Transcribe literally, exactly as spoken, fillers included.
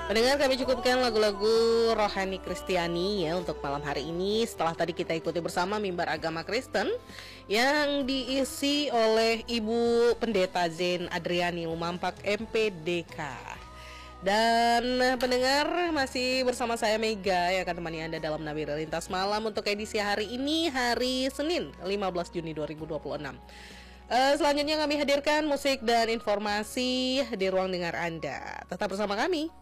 Pendengar, kami cukupkan lagu-lagu rohani Kristiani ya untuk malam hari ini. Setelah tadi kita ikuti bersama mimbar agama Kristen yang diisi oleh Ibu Pendeta Zain Adriani Lumampak M P D K. Dan pendengar, masih bersama saya Mega yang akan temani Anda dalam Nabire Lintas Malam untuk edisi hari ini, hari Senin lima belas Juni dua ribu dua puluh enam. Uh, selanjutnya kami hadirkan musik dan informasi di ruang dengar Anda. Tetap bersama kami.